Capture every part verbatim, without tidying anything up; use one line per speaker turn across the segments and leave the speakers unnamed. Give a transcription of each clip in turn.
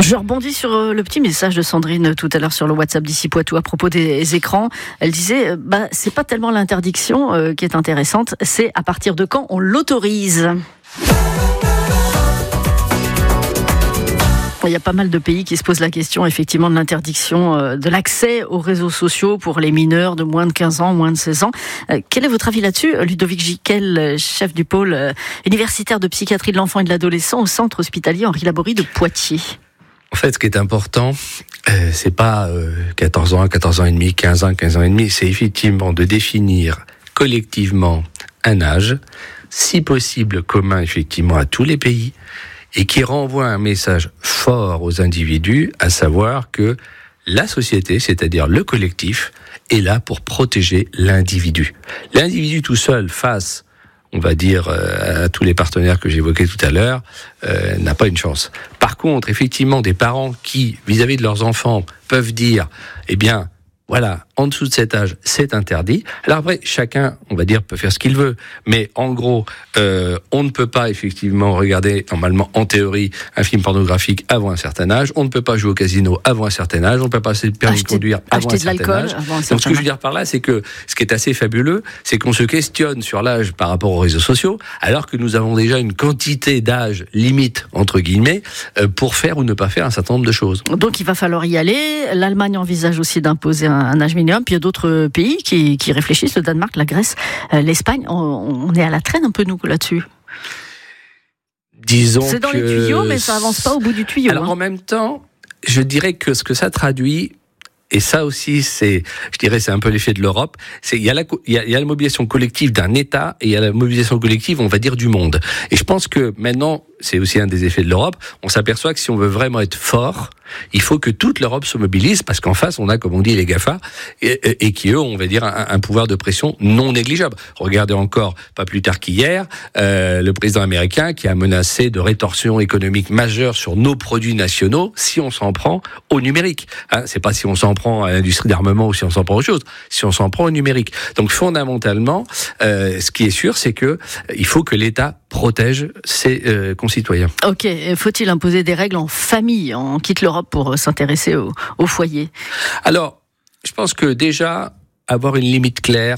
Je rebondis sur le petit message de Sandrine tout à l'heure sur le WhatsApp d'Ici Poitou à propos des écrans. Elle disait, bah, c'est pas tellement l'interdiction euh, qui est intéressante, c'est à partir de quand on l'autorise. Il y a pas mal de pays qui se posent la question effectivement de l'interdiction de l'accès aux réseaux sociaux pour les mineurs de moins de quinze ans, moins de seize ans. Quel est votre avis là-dessus, Ludovic Gicquel, chef du pôle universitaire de psychiatrie de l'enfant et de l'adolescent au centre hospitalier Henri Laborie de Poitiers?
En fait, ce qui est important, euh, c'est pas euh, quatorze ans, quatorze ans et demi, quinze ans, quinze ans et demi, c'est effectivement de définir collectivement un âge, si possible commun effectivement à tous les pays, et qui renvoie un message fort aux individus, à savoir que la société, c'est-à-dire le collectif, est là pour protéger l'individu. L'individu tout seul face, on va dire, à tous les partenaires que j'évoquais tout à l'heure, euh, n'a pas une chance. Par contre, effectivement, des parents qui, vis-à-vis de leurs enfants, peuvent dire, eh bien, voilà, en dessous de cet âge, c'est interdit. Alors après, chacun, on va dire, peut faire ce qu'il veut. Mais en gros, euh, on ne peut pas effectivement regarder, normalement, en théorie, un film pornographique avant un certain âge. On ne peut pas jouer au casino avant un certain âge. On ne peut pas passer le permis de conduire avant un certain âge. Avant un certain Donc ce que je veux dire par là, c'est que ce qui est assez fabuleux, c'est qu'on se questionne sur l'âge par rapport aux réseaux sociaux, alors que nous avons déjà une quantité d'âge limite, entre guillemets, euh, pour faire ou ne pas faire un certain nombre de choses.
Donc il va falloir y aller. L'Allemagne envisage aussi d'imposer un, un âge minimum. Puis il y a d'autres pays qui, qui réfléchissent, le Danemark, la Grèce, euh, l'Espagne. On, on est à la traîne un peu, nous, là-dessus.
Disons
C'est dans
que...
les tuyaux, mais ça avance pas au bout du tuyau.
Alors
hein.
en même temps, je dirais que ce que ça traduit, et ça aussi, c'est, je dirais, c'est un peu l'effet de l'Europe. C'est, il y a la, il y a, il y a la mobilisation collective d'un État et il y a la mobilisation collective, on va dire, du monde. Et je pense que maintenant, c'est aussi un des effets de l'Europe. On s'aperçoit que si on veut vraiment être fort, il faut que toute l'Europe se mobilise parce qu'en face, on a, comme on dit, les GAFA et, et, et qui, eux, on va dire, un, un pouvoir de pression non négligeable. Regardez encore, pas plus tard qu'hier, euh, le président américain qui a menacé de rétorsion économique majeure sur nos produits nationaux si on s'en prend au numérique. Hein, c'est pas si on s'en prend à l'industrie d'armement ou si on s'en prend aux choses, si on s'en prend au numérique. Donc fondamentalement, euh, ce qui est sûr, c'est que il faut que l'État protège ses euh, concitoyens.
Ok, faut-il imposer des règles en famille? On quitte l'Europe pour s'intéresser au, au foyer.
Alors, je pense que déjà, avoir une limite claire,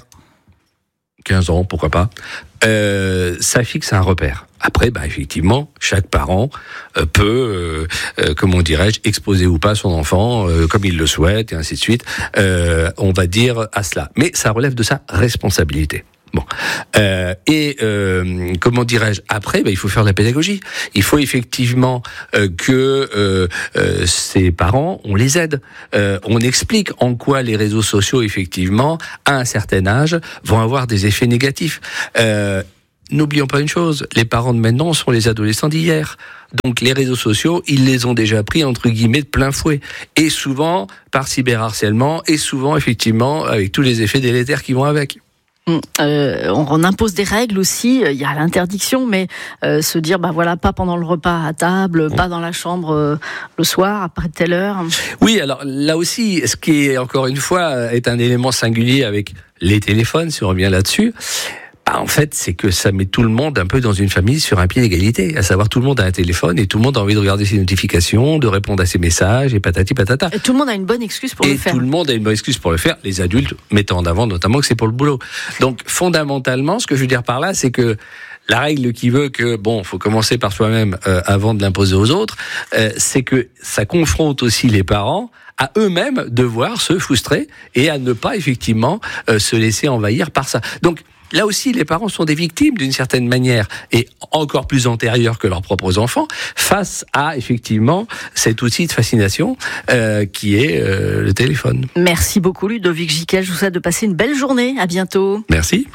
quinze ans, pourquoi pas, euh, ça fixe un repère. Après, bah, effectivement, chaque parent euh, peut, euh, euh, comment dirais-je, exposer ou pas son enfant euh, comme il le souhaite, et ainsi de suite, euh, on va dire à cela. Mais ça relève de sa responsabilité. Bon, euh, et euh, comment dirais-je, après, bah, il faut faire de la pédagogie. Il faut effectivement euh, que euh, euh, ces parents, on les aide. Euh, on explique en quoi les réseaux sociaux, effectivement, à un certain âge, vont avoir des effets négatifs. Euh, N'oublions pas une chose, les parents de maintenant sont les adolescents d'hier. Donc les réseaux sociaux, ils les ont déjà pris entre guillemets de plein fouet. Et souvent par cyberharcèlement, et souvent effectivement avec tous les effets délétères qui vont avec.
Euh, on impose des règles aussi, il y a l'interdiction, mais euh, se dire, bah voilà, pas pendant le repas à table, pas dans la chambre euh, le soir, après telle heure.
Oui, alors là aussi, ce qui est encore une fois est un élément singulier avec les téléphones, si on revient là-dessus, bah, en fait, c'est que ça met tout le monde un peu dans une famille sur un pied d'égalité, à savoir tout le monde a un téléphone et tout le monde a envie de regarder ses notifications, de répondre à ses messages et patati patata.
Et tout le monde a une bonne excuse pour
et
le faire.
Et tout le monde a une bonne excuse pour le faire, les adultes mettant en avant notamment que c'est pour le boulot. Donc fondamentalement, ce que je veux dire par là, c'est que la règle qui veut que, bon, faut commencer par soi-même euh, avant de l'imposer aux autres, euh, c'est que ça confronte aussi les parents à eux-mêmes devoir se frustrer et à ne pas effectivement euh, se laisser envahir par ça. Donc là aussi, les parents sont des victimes d'une certaine manière, et encore plus antérieures que leurs propres enfants, face à, effectivement, cet outil de fascination euh, qui est euh, le téléphone.
Merci beaucoup, Ludovic Gicquel. Je vous souhaite de passer une belle journée. À bientôt.
Merci.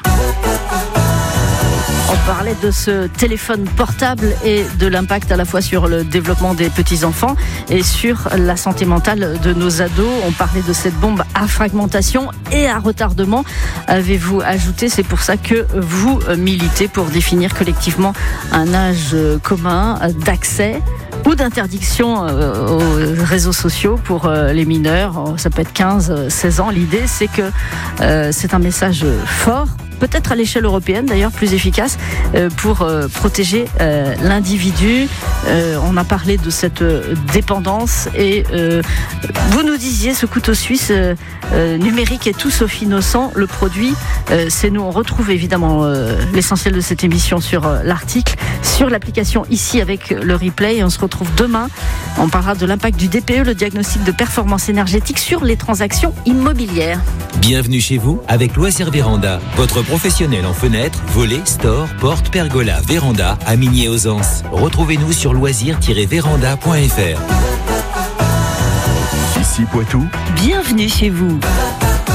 On parlait de ce téléphone portable et de l'impact à la fois sur le développement des petits-enfants et sur la santé mentale de nos ados. On parlait de cette bombe à fragmentation et à retardement. Avez-vous ajouté, c'est pour ça que vous militez pour définir collectivement un âge commun d'accès. ou d'interdiction euh, aux réseaux sociaux pour euh, les mineurs. Ça peut être quinze, seize ans. L'idée, c'est que euh, c'est un message fort, peut-être à l'échelle européenne d'ailleurs, plus efficace euh, pour euh, protéger euh, l'individu. Euh, on a parlé de cette euh, dépendance et euh, vous nous disiez ce couteau suisse euh, euh, numérique est tout sauf innocent. Le produit, euh, c'est nous. On retrouve évidemment euh, l'essentiel de cette émission sur euh, l'article, sur l'application ici avec le replay. Et on se retrouve demain. On parlera de l'impact du D P E, le diagnostic de performance énergétique sur les transactions immobilières.
Bienvenue chez vous avec Loisirs Véranda, votre professionnel en fenêtres, volets, stores, portes, pergolas, véranda à Migné-aux-Anses. Retrouvez-nous sur loisirs tiret véranda point f r.
Ici Poitou.
Bienvenue chez vous.